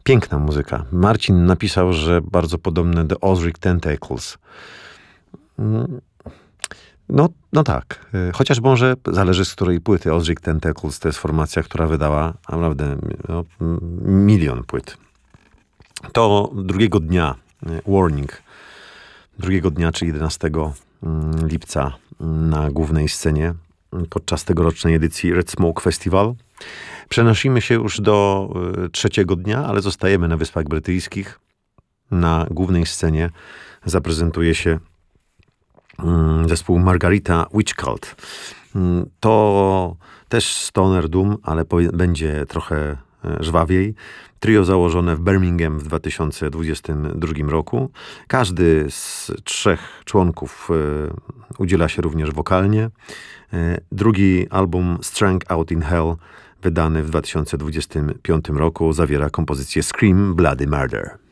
Piękna muzyka. Marcin napisał, że bardzo podobne do Ozric Tentacles. No tak. Chociaż może zależy z której płyty. Ozric Tentacles to jest formacja, która wydała naprawdę milion płyt. To drugiego dnia, Warning, drugiego dnia, czyli 11 lipca na głównej scenie podczas tegorocznej edycji Red Smoke Festival. Przenosimy się już do trzeciego dnia, ale zostajemy na Wyspach Brytyjskich. Na głównej scenie zaprezentuje się zespół Margarita Witch Cult. To też Stoner Doom, ale będzie trochę żwawiej. Trio założone w Birmingham w 2022 roku. Każdy z 3 członków udziela się również wokalnie. Drugi album Strung Out in Hell, wydany w 2025 roku, zawiera kompozycję Scream Bloody Murder.